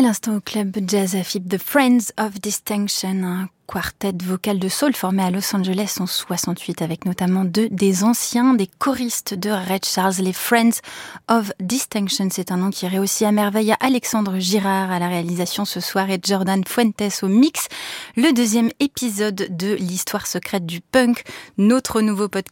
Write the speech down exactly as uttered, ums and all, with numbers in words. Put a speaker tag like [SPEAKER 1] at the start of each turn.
[SPEAKER 1] l'instant au club Jazz Afib, The Friends of Distinction, un quartet vocal de soul formé à Los Angeles en soixante-huit avec notamment deux des anciens des choristes de Ray Charles, les Friends of Distinction. C'est un nom qui irait aussi à merveille à Alexandre Girard à la réalisation ce soir et Jordan Fuentes au mix. Le deuxième épisode de l'histoire secrète du punk, notre nouveau podcast